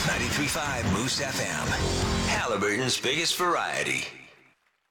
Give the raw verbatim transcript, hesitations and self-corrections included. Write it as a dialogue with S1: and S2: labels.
S1: ninety-three point five Moose F M. Halliburton's biggest variety.